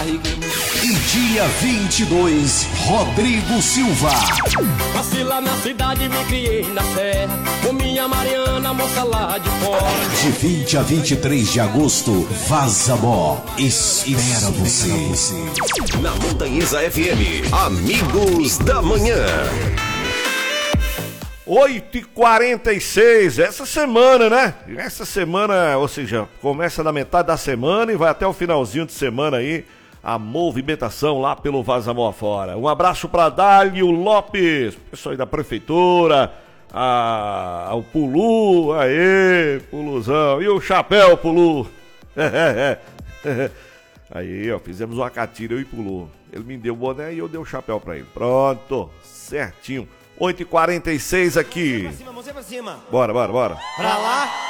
E dia 22, Rodrigo Silva. Nasci lá na cidade, me criei na serra, com minha Mariana, moça lá de fora. De 20 a 23 de agosto, Vazamó espera você. Na Montanhesa FM, Amigos da Manhã. 8h46, essa semana, né? Essa semana, ou seja, começa na metade da semana e vai até o finalzinho de semana aí, a movimentação lá pelo Vazamó afora. Um abraço para Dálio Lopes, pessoal aí da prefeitura, ao Pulu, aê, Puluzão, e o Chapéu Pulu. Aí, ó, fizemos uma catira, eu e Pulu. Ele me deu o boné e eu dei o chapéu pra ele. Pronto, certinho. 8h46 aqui. Mãozinha pra cima. Bora. Pra lá.